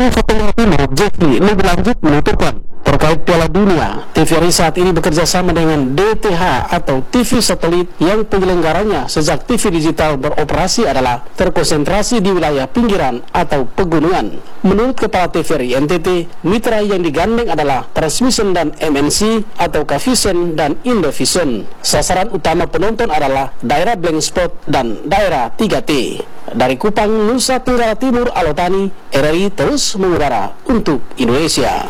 Menteri Timur Jeffrey lebih lanjut menuturkan terkait Piala Dunia, TVRI saat ini bekerja sama dengan DTH atau TV satelit yang penyelenggaranya sejak TV digital beroperasi adalah terkonsentrasi di wilayah pinggiran atau pegunungan. Menurut Kepala TVRI NTT, mitra yang digandeng adalah Transvision dan MNC atau Kavision dan Indovision. Sasaran utama penonton adalah daerah blank spot dan daerah 3T. Dari Kupang, Nusa Tenggara Timur, Alotani, RRI terus mengudara untuk Indonesia.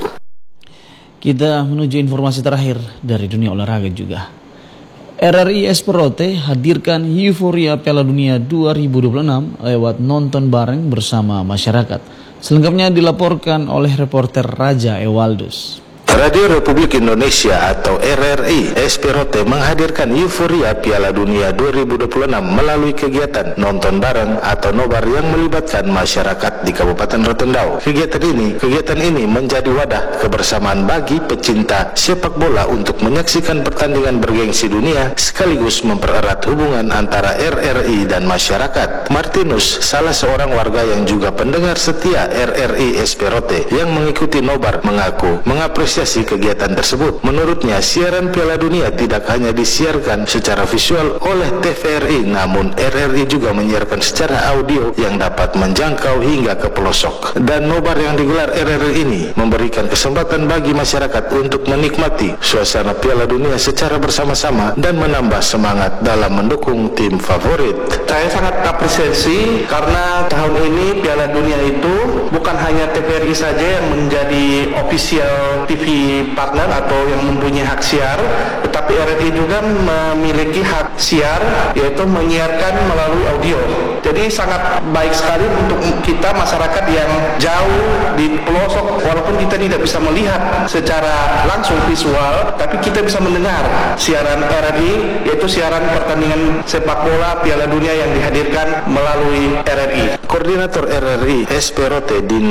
Kita menuju informasi terakhir dari dunia olahraga juga. RRI Esperote hadirkan euforia Piala Dunia 2026 lewat nonton bareng bersama masyarakat. Selengkapnya dilaporkan oleh reporter Raja Ewaldus. Radio Republik Indonesia atau RRI Esperote menghadirkan euforia Piala Dunia 2026 melalui kegiatan nonton bareng atau nobar yang melibatkan masyarakat di Kabupaten Rotendao. Kegiatan ini menjadi wadah kebersamaan bagi pecinta sepak bola untuk menyaksikan pertandingan bergengsi dunia sekaligus mempererat hubungan antara RRI dan masyarakat. Martinus, salah seorang warga yang juga pendengar setia RRI Esperote yang mengikuti nobar, mengaku mengapresiasi kegiatan tersebut. Menurutnya, siaran Piala Dunia tidak hanya disiarkan secara visual oleh TVRI, namun RRI juga menyiarkan secara audio yang dapat menjangkau hingga ke pelosok. Dan nobar yang digelar RRI ini memberikan kesempatan bagi masyarakat untuk menikmati suasana Piala Dunia secara bersama-sama dan menambah semangat dalam mendukung tim favorit. Saya sangat apresiasi karena tahun ini Piala Dunia itu bukan hanya TVRI saja yang menjadi official TV partner atau yang mempunyai hak siar, tetapi RRI juga memiliki hak siar, yaitu menyiarkan melalui audio. Jadi sangat baik sekali untuk kita masyarakat yang jauh di pelosok, walaupun kita tidak bisa melihat secara langsung visual, tapi kita bisa mendengar siaran RRI, yaitu siaran pertandingan sepak bola Piala Dunia yang dihadirkan melalui RRI. Koordinator RRI Esperote